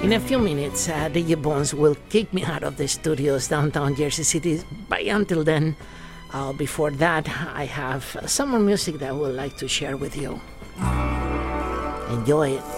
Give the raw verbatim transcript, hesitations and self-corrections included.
In a few minutes, uh, D J Bones will kick me out of the studios downtown Jersey City. But until then, uh, before that, I have some more music that I would like to share with you. Enjoy it.